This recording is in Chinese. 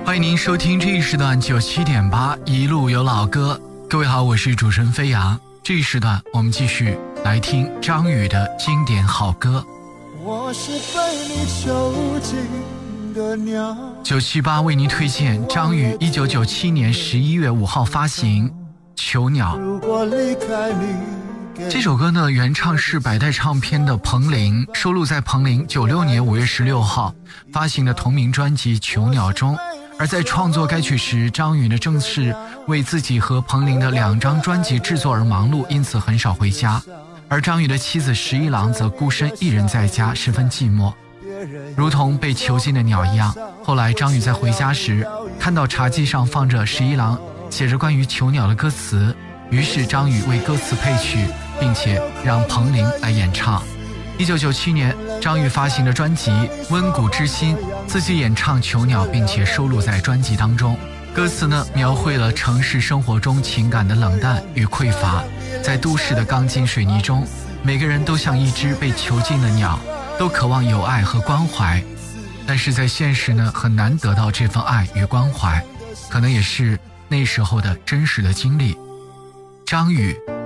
欢迎您收听这一时段97.8一路有老歌。各位好，我是主持人飞扬。这一时段我们继续来听张宇的经典好歌。 我是被你囚禁的鸟。 978为您推荐张宇1997年11月5号发行《囚鸟》。 如果离开你， 这首歌呢，原唱是百代唱片的彭羚，收录在彭羚96年5月16号发行的同名专辑《囚鸟》中。而在创作该曲时，张宇呢正是为自己和彭羚的2张专辑制作而忙碌，因此很少回家。而张宇的妻子十一郎则孤身一人在家，十分寂寞，如同被囚禁的鸟一样。后来张宇在回家时，看到茶几上放着十一郎写着关于囚鸟的歌词，于是张宇为歌词配曲，并且让彭羚来演唱。1997年，张宇发行的专辑《温谷之心》，自己演唱《囚鸟》，并且收录在专辑当中。歌词呢，描绘了城市生活中情感的冷淡与匮乏。在都市的钢筋水泥中，每个人都像一只被囚禁的鸟，都渴望有爱和关怀，但是在现实呢，很难得到这份爱与关怀，可能也是那时候的真实的经历。张宇